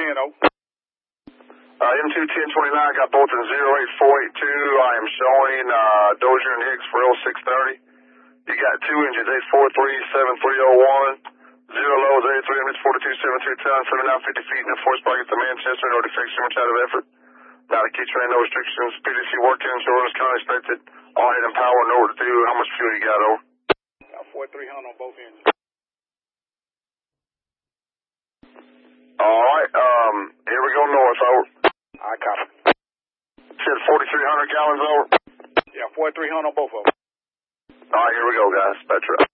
over. M2 1029 got both in 08482. I am showing Dozier and Hicks for L630. You got 2 engines, 843-7301. 0 low is 83 minutes, 4272 tons, 7950 feet, and 4 sprockets to Manchester. No defects, too much out of effort. Not a key train, no restrictions. PDC working, insurance, kind of expected. All head and power, know what to do. How much fuel you got, over? Got 4300 on both engines. Alright, here we go north, over. I copy. Said 4,300 gallons, over. Yeah, 4300 on both of them. Alright, here we go, guys. Dispatch.